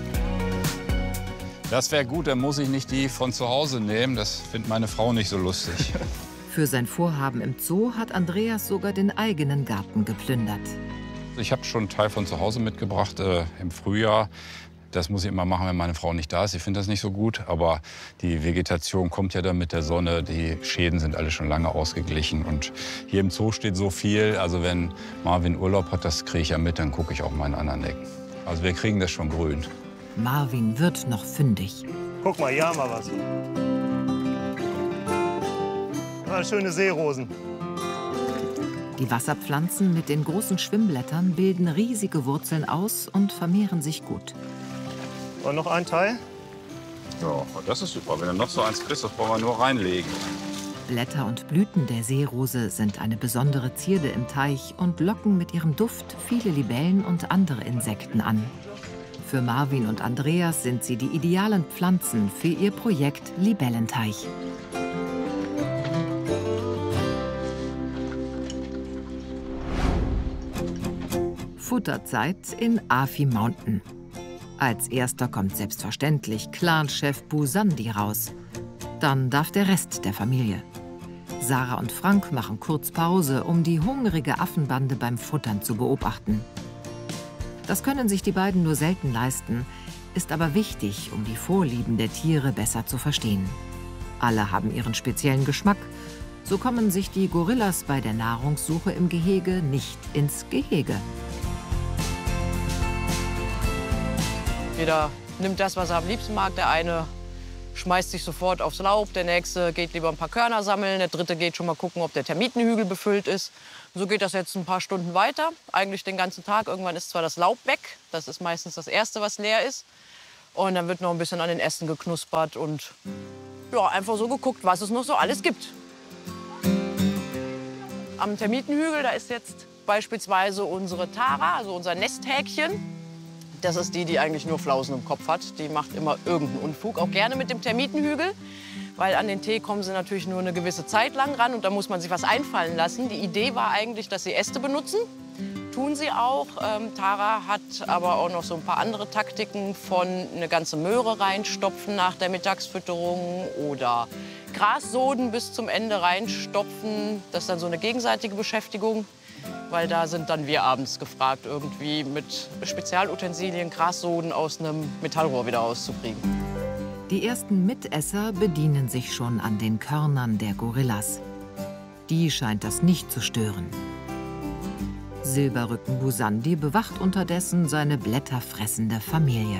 Das wäre gut, dann muss ich nicht die von zu Hause nehmen. Das findet meine Frau nicht so lustig. Für sein Vorhaben im Zoo hat Andreas sogar den eigenen Garten geplündert. Ich habe schon einen Teil von zu Hause mitgebracht äh, im Frühjahr. Das muss ich immer machen, wenn meine Frau nicht da ist. Ich finde das nicht so gut. Aber die Vegetation kommt ja dann mit der Sonne. Die Schäden sind alle schon lange ausgeglichen. Und hier im Zoo steht so viel. Also wenn Marvin Urlaub hat, das kriege ich ja mit. Dann gucke ich auch mal in anderen Ecken. Also wir kriegen das schon grün. Marvin wird noch fündig. Guck mal, hier haben wir was. Ja, schöne Seerosen. Die Wasserpflanzen mit den großen Schwimmblättern bilden riesige Wurzeln aus und vermehren sich gut. Und noch ein Teil? Ja, das ist super. Wenn du noch so eins kriegst, das brauchen wir nur reinlegen. Blätter und Blüten der Seerose sind eine besondere Zierde im Teich und locken mit ihrem Duft viele Libellen und andere Insekten an. Für Marvin und Andreas sind sie die idealen Pflanzen für ihr Projekt Libellenteich. Futterzeit in Afi Mountain. Als erster kommt selbstverständlich Clanchef Busandi raus. Dann darf der Rest der Familie. Sarah und Frank machen kurz Pause, um die hungrige Affenbande beim Futtern zu beobachten. Das können sich die beiden nur selten leisten, ist aber wichtig, um die Vorlieben der Tiere besser zu verstehen. Alle haben ihren speziellen Geschmack. So kommen sich die Gorillas bei der Nahrungssuche im Gehege nicht ins Gehege. Jeder nimmt das, was er am liebsten mag. Der eine schmeißt sich sofort aufs Laub, der nächste geht lieber ein paar Körner sammeln, der dritte geht schon mal gucken, ob der Termitenhügel befüllt ist. Und so geht das jetzt ein paar Stunden weiter, eigentlich den ganzen Tag. Irgendwann ist zwar das Laub weg, das ist meistens das Erste, was leer ist. Und dann wird noch ein bisschen an den Ästen geknuspert und ja, einfach so geguckt, was es noch so alles gibt. Am Termitenhügel, da ist jetzt beispielsweise unsere Tara, also unser Nesthäkchen. Das ist die, die eigentlich nur Flausen im Kopf hat. Die macht immer irgendeinen Unfug, auch gerne mit dem Termitenhügel. Weil an den Tee kommen sie natürlich nur eine gewisse Zeit lang ran und da muss man sich was einfallen lassen. Die Idee war eigentlich, dass sie Äste benutzen. Tun sie auch. Ähm, Tara hat aber auch noch so ein paar andere Taktiken von eine ganze Möhre reinstopfen nach der Mittagsfütterung oder Grassoden bis zum Ende reinstopfen. Das ist dann so eine gegenseitige Beschäftigung. Weil da sind dann wir abends gefragt, irgendwie mit Spezialutensilien Grassoden aus einem Metallrohr wieder auszukriegen. Die ersten Mitesser bedienen sich schon an den Körnern der Gorillas. Die scheint das nicht zu stören. Silberrücken Busandi bewacht unterdessen seine blätterfressende Familie.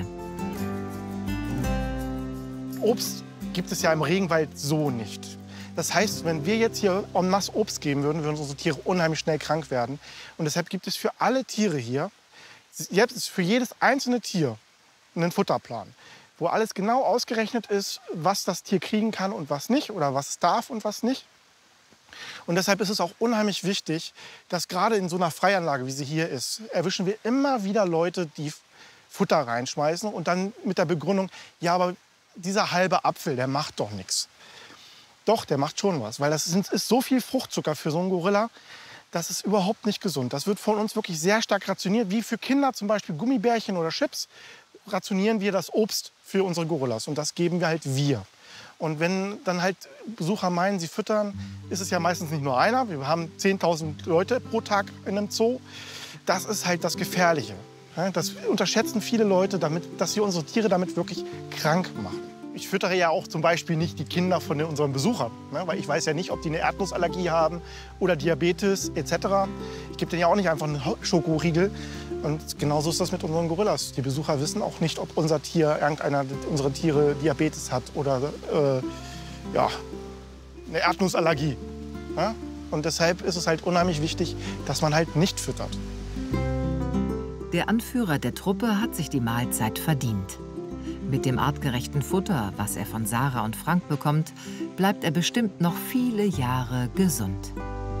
Obst gibt es ja im Regenwald so nicht. Das heißt, wenn wir jetzt hier en masse Obst geben würden, würden unsere Tiere unheimlich schnell krank werden. Und deshalb gibt es für alle Tiere hier, jetzt ist für jedes einzelne Tier einen Futterplan, wo alles genau ausgerechnet ist, was das Tier kriegen kann und was nicht, oder was es darf und was nicht. Und deshalb ist es auch unheimlich wichtig, dass gerade in so einer Freianlage, wie sie hier ist, erwischen wir immer wieder Leute, die Futter reinschmeißen und dann mit der Begründung, ja, aber dieser halbe Apfel, der macht doch nichts. Doch, der macht schon was, weil das ist so viel Fruchtzucker für so einen Gorilla, das ist überhaupt nicht gesund. Das wird von uns wirklich sehr stark rationiert, wie für Kinder zum Beispiel Gummibärchen oder Chips, rationieren wir das Obst für unsere Gorillas und das geben wir halt wir. Und wenn dann halt Besucher meinen, sie füttern, ist es ja meistens nicht nur einer. Wir haben zehntausend Leute pro Tag in einem Zoo. Das ist halt das Gefährliche. Das unterschätzen viele Leute, damit, dass sie unsere Tiere damit wirklich krank machen. Ich füttere ja auch zum Beispiel nicht die Kinder von unseren Besuchern, ne? Weil ich weiß ja nicht, ob die eine Erdnussallergie haben oder Diabetes et cetera. Ich gebe denen ja auch nicht einfach einen Schokoriegel. Und genauso ist das mit unseren Gorillas. Die Besucher wissen auch nicht, ob unser Tier, irgendeiner unserer Tiere Diabetes hat oder äh, ja, eine Erdnussallergie. Ne? Und deshalb ist es halt unheimlich wichtig, dass man halt nicht füttert. Der Anführer der Truppe hat sich die Mahlzeit verdient. Mit dem artgerechten Futter, was er von Sarah und Frank bekommt, bleibt er bestimmt noch viele Jahre gesund.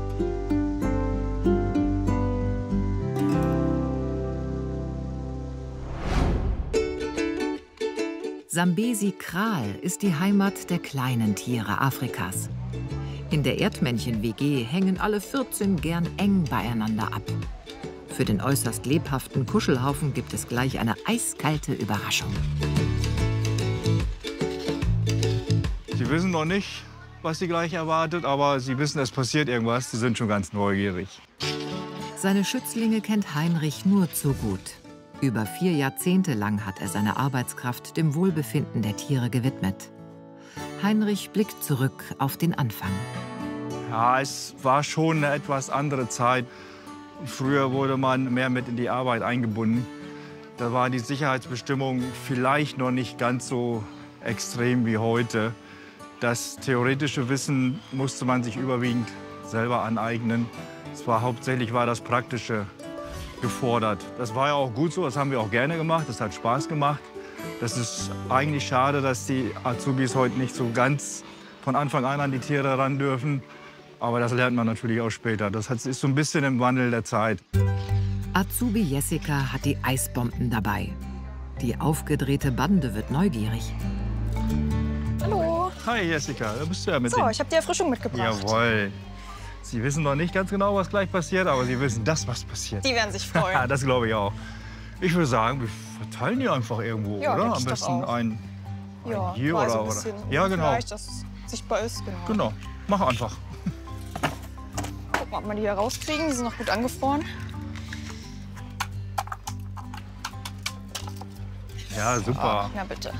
Sambesi Kral ist die Heimat der kleinen Tiere Afrikas. In der Erdmännchen-W G hängen alle vierzehn gern eng beieinander ab. Für den äußerst lebhaften Kuschelhaufen gibt es gleich eine eiskalte Überraschung. Sie wissen noch nicht, was sie gleich erwartet, aber sie wissen, es passiert irgendwas. Sie sind schon ganz neugierig. Seine Schützlinge kennt Heinrich nur zu gut. Über vier Jahrzehnte lang hat er seine Arbeitskraft dem Wohlbefinden der Tiere gewidmet. Heinrich blickt zurück auf den Anfang. Ja, es war schon eine etwas andere Zeit. Früher wurde man mehr mit in die Arbeit eingebunden. Da waren die Sicherheitsbestimmungen vielleicht noch nicht ganz so extrem wie heute. Das theoretische Wissen musste man sich überwiegend selber aneignen. Es war, hauptsächlich war das Praktische gefordert. Das war ja auch gut so, das haben wir auch gerne gemacht, das hat Spaß gemacht. Das ist eigentlich schade, dass die Azubis heute nicht so ganz von Anfang an an die Tiere ran dürfen. Aber das lernt man natürlich auch später. Das ist so ein bisschen im Wandel der Zeit. Azubi Jessica hat die Eisbomben dabei. Die aufgedrehte Bande wird neugierig. Hallo. Hi Jessica, da bist du ja mit So, denen. ich habe die Erfrischung mitgebracht. Jawohl. Sie wissen noch nicht ganz genau, was gleich passiert, aber Sie wissen das, was passiert. Die werden sich freuen. Das glaube ich auch. Ich würde sagen, wir verteilen die einfach irgendwo, Ja, oder? denk Am ich doch besten auch. ein, ein Ja, hier mal oder, so ein oder. bisschen Ja, genau. Vielleicht, dass es sichtbar ist. Genau. Genau. Mach einfach. Gucken, ob wir die hier rauskriegen. Die sind noch gut angefroren. Ja, super. Na bitte.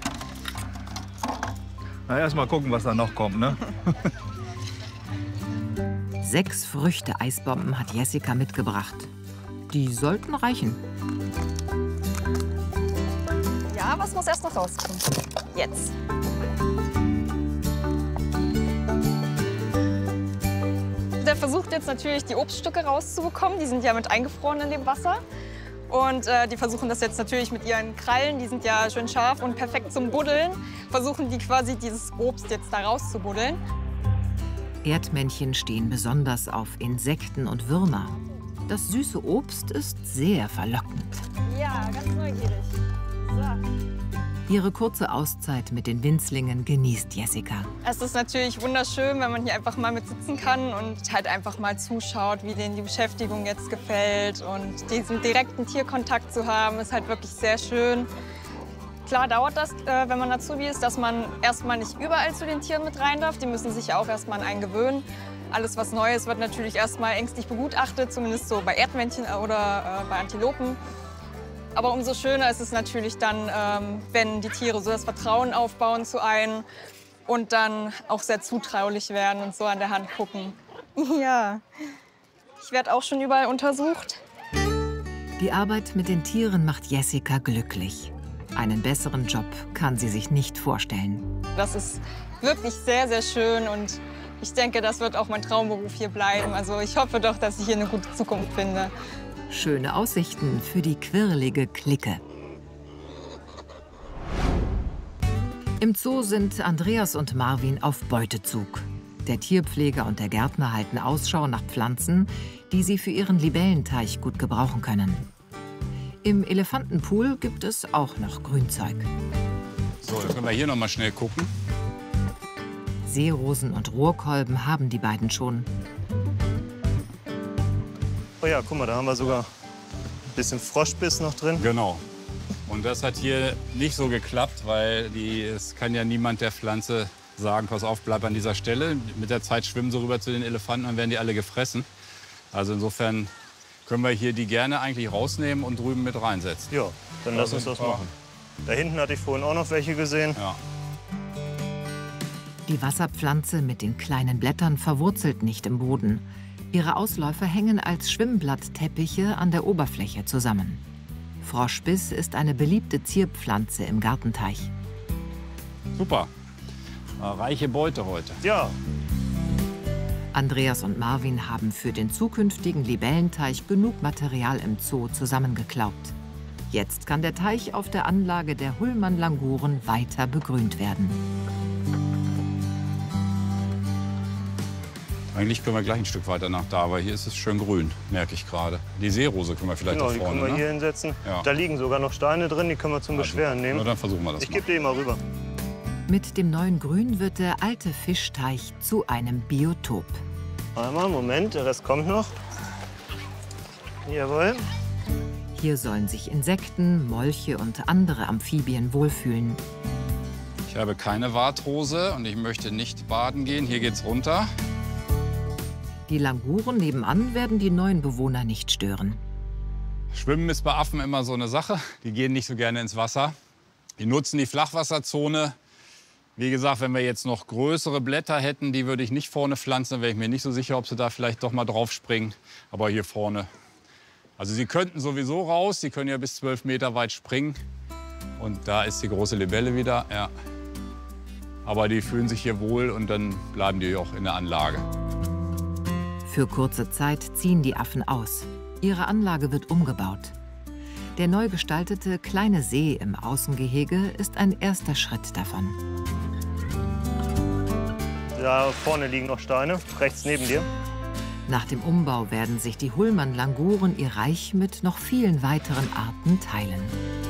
Na, erst mal gucken, was da noch kommt, ne? Sechs Früchte-Eisbomben hat Jessica mitgebracht. Die sollten reichen. Ja, was muss erst noch rauskommen? Jetzt. versucht jetzt natürlich, die Obststücke rauszubekommen. Die sind ja mit eingefroren in dem Wasser. Und äh, die versuchen das jetzt natürlich mit ihren Krallen, die sind ja schön scharf und perfekt zum Buddeln, versuchen die quasi dieses Obst jetzt da rauszubuddeln. Erdmännchen stehen besonders auf Insekten und Würmer. Das süße Obst ist sehr verlockend. Ja, ganz neugierig. So. Ihre kurze Auszeit mit den Winzlingen genießt Jessica. Es ist natürlich wunderschön, wenn man hier einfach mal mit sitzen kann und halt einfach mal zuschaut, wie denen die Beschäftigung jetzt gefällt. Und diesen direkten Tierkontakt zu haben, ist halt wirklich sehr schön. Klar dauert das, äh, wenn man Azubi ist, dass man erstmal nicht überall zu den Tieren mit rein darf. Die müssen sich ja auch erstmal an einen gewöhnen. Alles, was Neues, wird natürlich erstmal ängstlich begutachtet, zumindest so bei Erdmännchen oder äh, bei Antilopen. Aber umso schöner ist es natürlich dann, ähm, wenn die Tiere so das Vertrauen aufbauen zu einem und dann auch sehr zutraulich werden und so an der Hand gucken. Ja, ich werde auch schon überall untersucht. Die Arbeit mit den Tieren macht Jessica glücklich. Einen besseren Job kann sie sich nicht vorstellen. Das ist wirklich sehr, sehr schön und ich denke, das wird auch mein Traumberuf hier bleiben. Also ich hoffe doch, dass ich hier eine gute Zukunft finde. Schöne Aussichten für die quirlige Clique. Im Zoo sind Andreas und Marvin auf Beutezug. Der Tierpfleger und der Gärtner halten Ausschau nach Pflanzen, die sie für ihren Libellenteich gut gebrauchen können. Im Elefantenpool gibt es auch noch Grünzeug. So, dann können wir hier noch mal schnell gucken. Seerosen und Rohrkolben haben die beiden schon. Oh ja, guck mal, da haben wir sogar ein bisschen Froschbiss noch drin. Genau. Und das hat hier nicht so geklappt, weil die, es kann ja niemand der Pflanze sagen, pass auf, bleib an dieser Stelle. Mit der Zeit schwimmen sie rüber zu den Elefanten, dann werden die alle gefressen. Also insofern können wir hier die gerne eigentlich rausnehmen und drüben mit reinsetzen. Ja, dann lass uns das machen. Da hinten hatte ich vorhin auch noch welche gesehen. Ja. Die Wasserpflanze mit den kleinen Blättern verwurzelt nicht im Boden. Ihre Ausläufer hängen als Schwimmblattteppiche an der Oberfläche zusammen. Froschbiss ist eine beliebte Zierpflanze im Gartenteich. Super. Reiche Beute heute. Ja. Andreas und Marvin haben für den zukünftigen Libellenteich genug Material im Zoo zusammengeklaubt. Jetzt kann der Teich auf der Anlage der Hullmann-Languren weiter begrünt werden. Eigentlich können wir gleich ein Stück weiter nach da, aber hier ist es schön grün, merke ich gerade. Die Seerose können wir vielleicht genau, da vorne, die können wir ne? hier hinsetzen. Ja. Da liegen sogar noch Steine drin, die können wir zum also, Beschweren nehmen. Na, dann versuchen wir das Ich mal. gebe die mal rüber. Mit dem neuen Grün wird der alte Fischteich zu einem Biotop. Einmal, Moment, der Rest kommt noch. Jawohl. Hier sollen sich Insekten, Molche und andere Amphibien wohlfühlen. Ich habe keine Warthose und ich möchte nicht baden gehen. Hier geht's runter. Die Languren nebenan werden die neuen Bewohner nicht stören. Schwimmen ist bei Affen immer so eine Sache. Die gehen nicht so gerne ins Wasser. Die nutzen die Flachwasserzone. Wie gesagt, wenn wir jetzt noch größere Blätter hätten, die würde ich nicht vorne pflanzen. Dann wäre ich mir nicht so sicher, ob sie da vielleicht doch mal drauf springen. Aber hier vorne. Also sie könnten sowieso raus. Sie können ja bis zwölf Meter weit springen. Und da ist die große Libelle wieder. Ja. Aber die fühlen sich hier wohl und dann bleiben die auch in der Anlage. Für kurze Zeit ziehen die Affen aus. Ihre Anlage wird umgebaut. Der neu gestaltete kleine See im Außengehege ist ein erster Schritt davon. Da vorne liegen noch Steine, rechts neben dir. Nach dem Umbau werden sich die Hullmann-Languren ihr Reich mit noch vielen weiteren Arten teilen.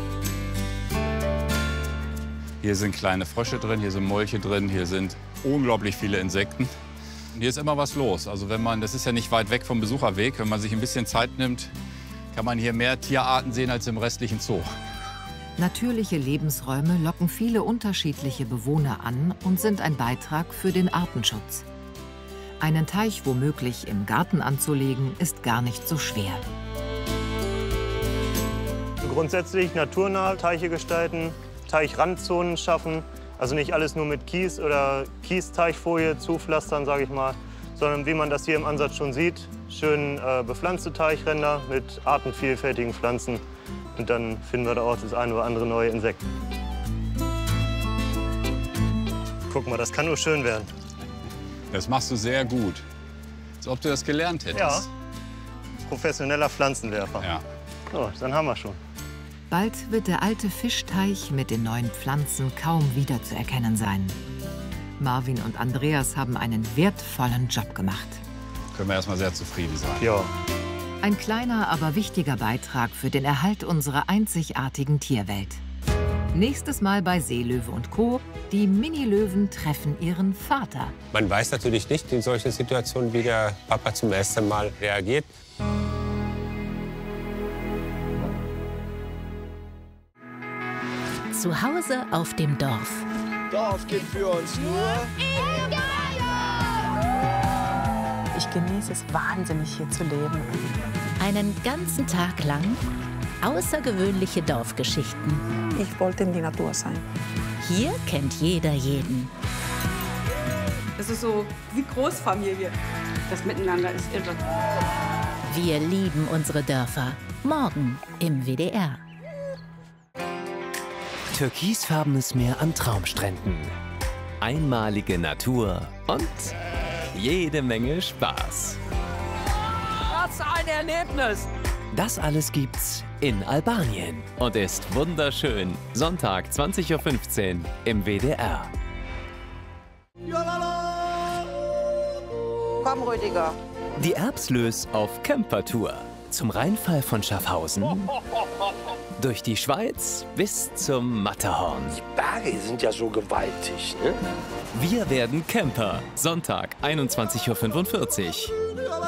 Hier sind kleine Frösche drin, hier sind Molche drin, hier sind unglaublich viele Insekten. Hier ist immer was los. Also wenn man, das ist ja nicht weit weg vom Besucherweg, wenn man sich ein bisschen Zeit nimmt, kann man hier mehr Tierarten sehen als im restlichen Zoo. Natürliche Lebensräume locken viele unterschiedliche Bewohner an und sind ein Beitrag für den Artenschutz. Einen Teich womöglich im Garten anzulegen, ist gar nicht so schwer. Grundsätzlich naturnahe Teiche gestalten, Teichrandzonen schaffen. Also nicht alles nur mit Kies oder Kiesteichfolie zupflastern, sage ich mal, sondern wie man das hier im Ansatz schon sieht, schön äh, bepflanzte Teichränder mit artenvielfältigen Pflanzen. Und dann finden wir da auch das eine oder andere neue Insekt. Guck mal, das kann nur schön werden. Das machst du sehr gut. Als ob du das gelernt hättest. Ja, professioneller Pflanzenwerfer. Ja. So, dann haben wir schon. Bald wird der alte Fischteich mit den neuen Pflanzen kaum wiederzuerkennen sein. Marvin und Andreas haben einen wertvollen Job gemacht. Können wir erstmal sehr zufrieden sein. Ja. Ein kleiner, aber wichtiger Beitrag für den Erhalt unserer einzigartigen Tierwelt. Nächstes Mal bei Seelöwe und Co. Die Mini-Löwen treffen ihren Vater. Man weiß natürlich nicht in solchen Situationen, wie der Papa zum ersten Mal reagiert. Zu Hause auf dem Dorf. Dorf gibt für uns nur Ich genieße es wahnsinnig, hier zu leben. Einen ganzen Tag lang außergewöhnliche Dorfgeschichten. Ich wollte in die Natur sein. Hier kennt jeder jeden. Es ist so wie Großfamilie. Das Miteinander ist irre. Wir lieben unsere Dörfer. Morgen im W D R. Türkisfarbenes Meer an Traumstränden. Einmalige Natur und jede Menge Spaß. Was ein Erlebnis! Das alles gibt's in Albanien und ist wunderschön. Sonntag zwanzig Uhr fünfzehn im W D R. Komm, Rüdiger. Die Erbslös auf Campertour. Zum Rheinfall von Schaffhausen, durch die Schweiz bis zum Matterhorn. Die Berge sind ja so gewaltig, ne? Wir werden Camper. Sonntag, einundzwanzig Uhr fünfundvierzig.